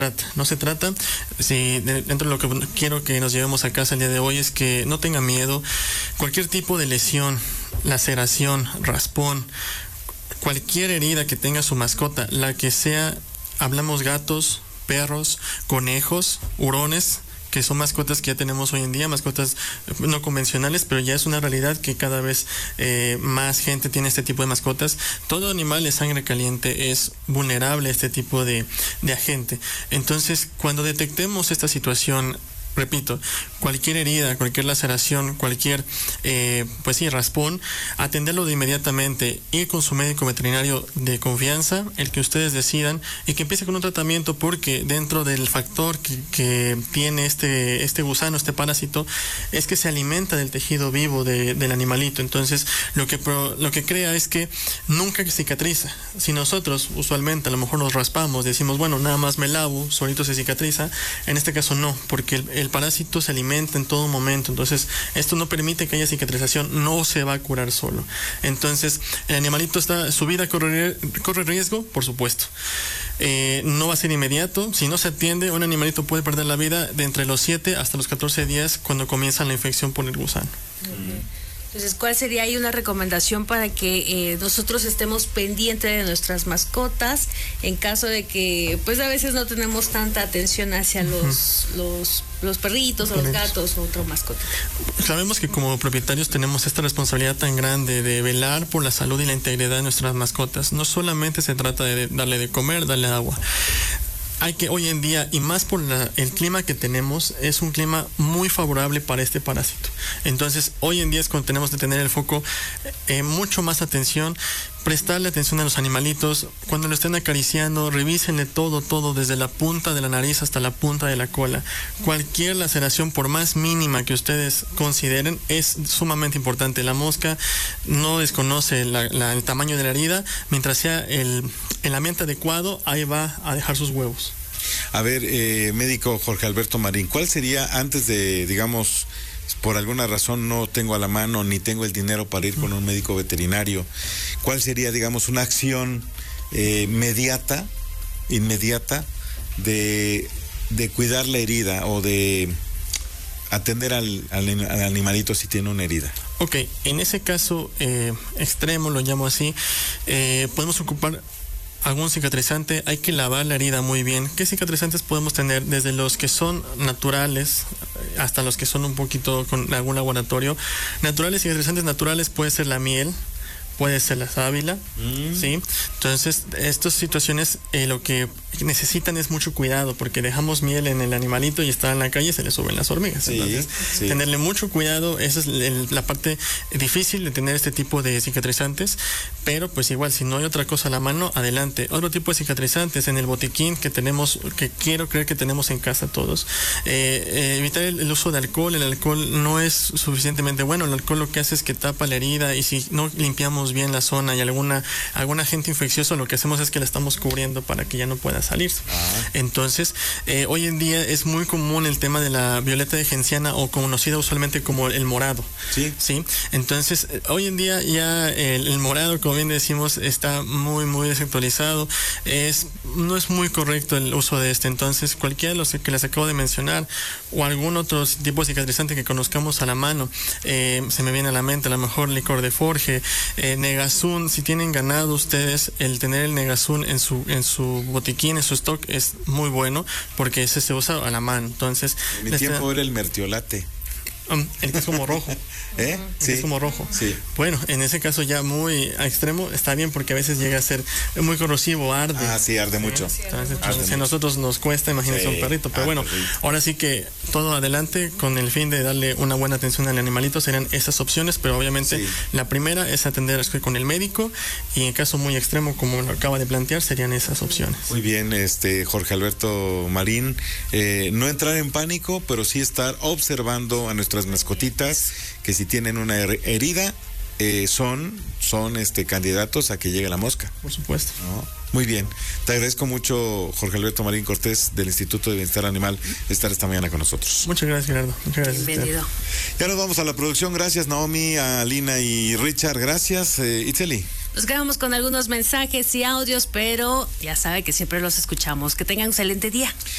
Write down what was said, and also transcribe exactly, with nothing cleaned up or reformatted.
No se trata, si dentro de lo que quiero que nos llevemos a casa el día de hoy es que no tenga miedo. Cualquier tipo de lesión, laceración, raspón, cualquier herida que tenga su mascota, la que sea, hablamos gatos, perros, conejos, hurones, que son mascotas que ya tenemos hoy en día, mascotas no convencionales, pero ya es una realidad que cada vez eh, más gente tiene este tipo de mascotas. Todo animal de sangre caliente es vulnerable a este tipo de, de agente. Entonces, cuando detectemos esta situación, repito, cualquier herida, cualquier laceración, cualquier, eh, pues sí, raspón, atenderlo de inmediatamente, ir con su médico veterinario de confianza, el que ustedes decidan, y que empiece con un tratamiento, porque dentro del factor que, que tiene este, este gusano, este parásito, es que se alimenta del tejido vivo de, del animalito. Entonces, lo que, lo que crea es que nunca cicatriza. Si nosotros, usualmente, a lo mejor nos raspamos, decimos, bueno, nada más me lavo, solito se cicatriza, en este caso no, porque el el parásito se alimenta en todo momento. Entonces esto no permite que haya cicatrización, no se va a curar solo. Entonces el animalito está, su vida corre, corre riesgo, por supuesto. Eh, no va a ser inmediato. Si no se atiende, un animalito puede perder la vida de entre los siete hasta los catorce días cuando comienza la infección por el gusano. Uh-huh. Entonces, ¿cuál sería ahí una recomendación para que eh, nosotros estemos pendientes de nuestras mascotas en caso de que, pues a veces no tenemos tanta atención hacia los, uh-huh. los, los perritos o los gatos o otra mascota? Sabemos que como propietarios tenemos esta responsabilidad tan grande de velar por la salud y la integridad de nuestras mascotas. No solamente se trata de darle de comer, darle agua. Hay que hoy en día, y más por la, el clima que tenemos, es un clima muy favorable para este parásito. Entonces, hoy en día es cuando tenemos que tener el foco, eh, mucho más atención, prestarle atención a los animalitos. Cuando lo estén acariciando, revísenle todo, todo, desde la punta de la nariz hasta la punta de la cola. Cualquier laceración, por más mínima que ustedes consideren, es sumamente importante. La mosca no desconoce la, la, el tamaño de la herida. Mientras sea el, el ambiente adecuado, ahí va a dejar sus huevos. A ver, eh, médico Jorge Alberto Marín, ¿cuál sería, antes de, digamos, por alguna razón no tengo a la mano ni tengo el dinero para ir con un médico veterinario, cuál sería, digamos, una acción eh, inmediata, inmediata de, de cuidar la herida o de atender al, al, al animalito si tiene una herida? Ok, en ese caso eh, extremo, lo llamo así, eh, podemos ocupar algún cicatrizante. Hay que lavar la herida muy bien. ¿Qué cicatrizantes podemos tener? Desde los que son naturales hasta los que son un poquito con algún laboratorio. Naturales, cicatrizantes naturales puede ser la miel, puede ser la sábila, mm. ¿sí? Entonces, estas situaciones eh, lo que necesitan es mucho cuidado, porque dejamos miel en el animalito y está en la calle y se le suben las hormigas. Sí, entonces, sí. tenerle mucho cuidado, esa es el, la parte difícil de tener este tipo de cicatrizantes, pero pues igual, si no hay otra cosa a la mano, adelante. Otro tipo de cicatrizantes en el botiquín que tenemos, que quiero creer que tenemos en casa todos. Eh, eh, evitar el, el uso de alcohol. El alcohol no es suficientemente bueno. El alcohol lo que hace es que tapa la herida, y si no limpiamos bien la zona y alguna, algún agente infeccioso, lo que hacemos es que la estamos cubriendo para que ya no pueda salir. Ah. Entonces, eh, hoy en día es muy común el tema de la violeta de genciana, o conocida usualmente como el morado. Sí. ¿Sí? Entonces, hoy en día ya el, el morado, como bien decimos, está muy, muy desactualizado. Es, no es muy correcto el uso de este. Entonces, cualquiera de los que les acabo de mencionar, o algún otro tipo de cicatrizante que conozcamos a la mano, eh, se me viene a la mente, a lo mejor licor de Forge, eh, Negazun. Si tienen ganado ustedes, el tener el Negazun en su, en su botiquín, en su stock, es muy bueno, porque ese se usa a la mano. Entonces, en mi tiempo está... era el mertiolate. Um, el que es como rojo. ¿Eh? El sí. que es como rojo. Sí. Bueno, en ese caso ya muy a extremo está bien, porque a veces llega a ser muy corrosivo, arde. Ah, sí, arde ¿sí? mucho. Entonces, arde si mucho. a nosotros nos cuesta, imagínense sí. un perrito. Pero ah, bueno, sí. ahora sí que todo adelante con el fin de darle una buena atención al animalito serían esas opciones, pero obviamente sí. la primera es atender con el médico, y en caso muy extremo, como lo acaba de plantear, serían esas opciones. Muy bien, este Jorge Alberto Marín, eh, no entrar en pánico, pero sí estar observando a nuestras mascotitas, que si tienen una herida, eh, son, son este candidatos a que llegue la mosca. Por supuesto. ¿No? Muy bien. Te agradezco mucho, Jorge Alberto Marín Cortés, del Instituto de Bienestar Animal, estar esta mañana con nosotros. Muchas gracias, Gerardo. Muchas gracias. Bienvenido. Ya nos vamos a la producción. Gracias, Naomi, a Lina y Richard. Gracias, eh, Itzeli. Nos quedamos con algunos mensajes y audios, pero ya sabe que siempre los escuchamos. Que tengan un excelente día.